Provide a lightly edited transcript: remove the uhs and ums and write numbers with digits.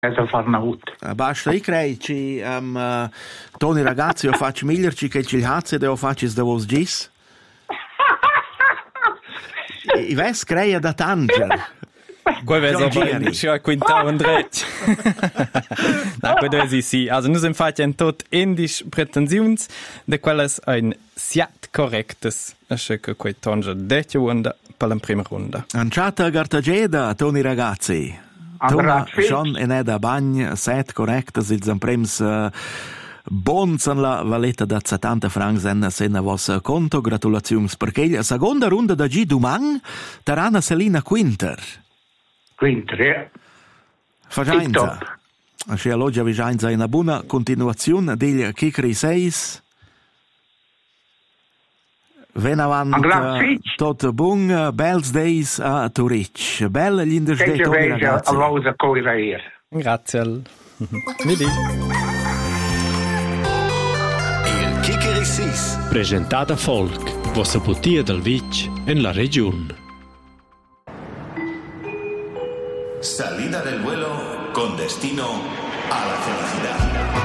è da far naut. Basta, io crei che Toni ragazzi io faccio miglior che il hazze devo faccio da vos gis. I ves creia da tanger. Quei ves aber schon quintau und dret. Na, quei dovesi sì. Also nus im fatto en tot indisch pretensiuns de quelles ein siat correctes. Asche che quei tanger detio onda per la prima ronda. Anciata Gartageda, Toni ragazzi. Toma schon en eda bagn set correctes ils emprems bons en la valeta da 70 francs en sena vos conto. Gratulazions perché la seconda ronda da G domang tarana Selina Quinter. Quinter, Fagianza. Asci alloggia Vigianza in una buona continuazione degli Chicri 6. Ven avanti, tot bun, bells days a Turic. Bella gli indesdei Toni ragazzi. Grazie. Vedi. Il Chicri 6. Presentata Folk, vostra putia del Vic en la regione. Salida del vuelo con destino a la felicidad.